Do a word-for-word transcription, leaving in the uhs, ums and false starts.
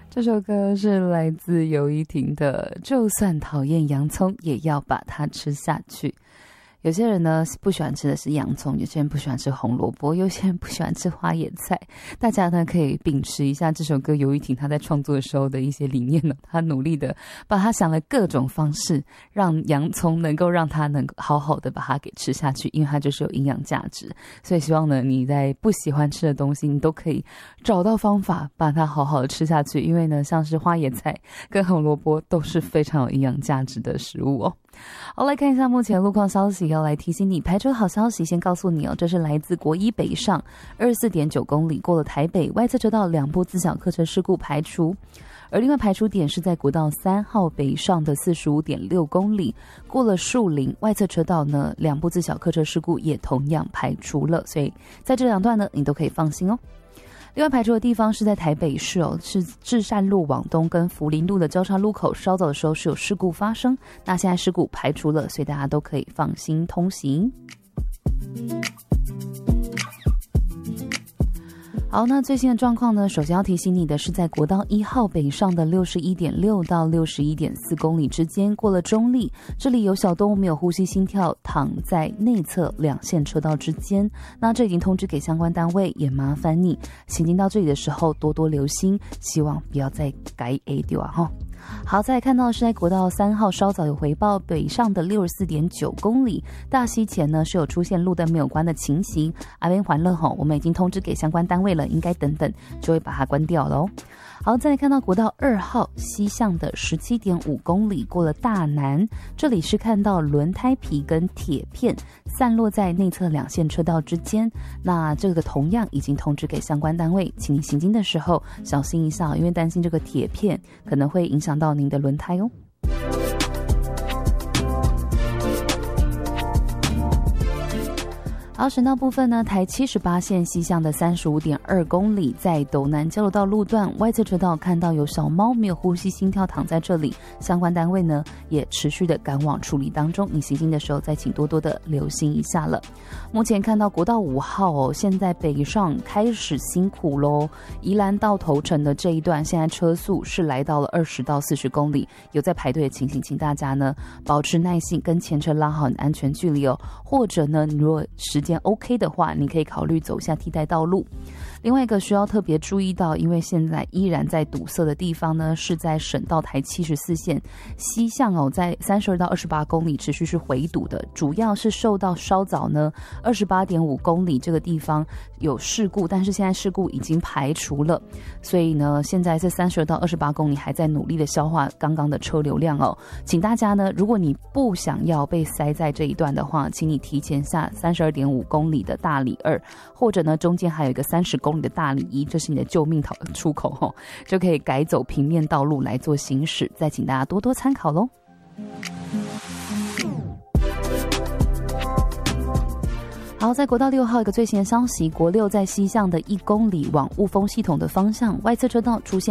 这首歌是来自游依婷的《就算讨厌洋葱也要把它吃下去》。有些人呢不喜欢吃的是洋葱，有些人不喜欢吃红萝卜，有些人不喜欢吃花椰菜。大家呢可以秉持一下这首歌游依婷她在创作的时候的一些理念呢，她努力的把她想了各种方式，让洋葱能够让她能够好好的把它给吃下去，因为它就是有营养价值。所以希望呢你在不喜欢吃的东西，你都可以找到方法把它好好的吃下去，因为呢像是花椰菜跟红萝卜都是非常有营养价值的食物哦。好，来看一下目前路况消息，要来提醒你排车好消息，先告诉你哦，这是来自国一北上 二十四点九 公里，过了台北外侧车道两部自小客车事故排除。而另外排除点是在国道三号北上的 四十五点六 公里，过了树林外侧车道呢，两部自小客车事故也同样排除了，所以在这两段呢你都可以放心哦。另外排除的地方是在台北市哦，是至善路往东跟福林路的交叉路口，稍早的时候是有事故发生，那现在事故排除了，所以大家都可以放心通行。好，那最新的状况呢，首先要提醒你的是在国道一号北上的 六十一点六 到 六十一点四 公里之间，过了中立，这里有小动物没有呼吸心跳，躺在内侧两线车道之间，那这已经通知给相关单位，也麻烦你行经到这里的时候多多留心，希望不要再改 A 丢啊哈。好，再来看到是在国道三号稍早有回报，北上的 六十四点九 公里，大溪前呢是有出现路灯没有关的情形，阿边环乐吼，我们已经通知给相关单位了，应该等等就会把它关掉了哦。好，再来看到国道二号西向的 十七点五 公里，过了大南，这里是看到轮胎皮跟铁片散落在内侧两线车道之间，那这个同样已经通知给相关单位，请你行经的时候小心一下，因为担心这个铁片可能会影响到您的轮胎哦。好，省道部分呢，台七十八线西向的 三十五点二 公里，在斗南交流道路段外侧车道看到有小猫没有呼吸心跳躺在这里，相关单位呢也持续的赶往处理当中，你行经的时候再请多多的留心一下了。目前看到国道五号哦，现在北上开始辛苦咯，宜兰到头城的这一段现在车速是来到了二十到四十公里，有在排队的情形，请大家呢保持耐性，跟前车拉好你安全距离哦，或者呢你如果时间 OK 的话，你可以考虑走下替代道路。另外一个需要特别注意到，因为现在依然在堵塞的地方呢，是在省道台七十四线西向哦，在三十二到二十八公里持续是回堵的，主要是受到稍早呢 二十八点五 公里这个地方有事故，但是现在事故已经排除了，所以呢现在这三十二到二十八公里还在努力的消化刚刚的车流量哦，请大家呢，如果你不想要被塞在这一段的话，请你提前下 三十二点五 公里的大里二，或者呢中间还有一个三十公里的大里一，这是你的救命出口哦，就可以改走平面道路来做行驶，再请大家多多参考咯。好，在国道六号一个最新的消息，国六在西向的一公里往雾峰系统的方向，外侧车道出现